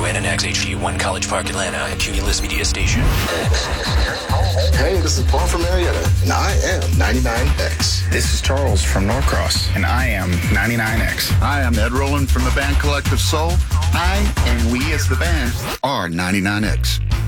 WNNX HD1 College Park, Atlanta, and Cumulus Media Station. Hey, this is Paul from Marietta, and I am 99X. This is Charles from Norcross, and I am 99X. Hi, I'm Ed Rowland from the band Collective Soul. I and we as the band are 99X.